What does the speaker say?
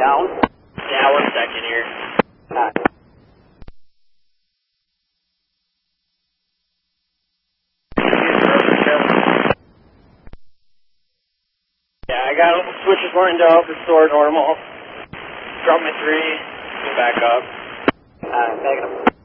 down? Yeah, we're second here. Yeah, I got switches lined up, restore normal. Drop my 3, go back up. Negative.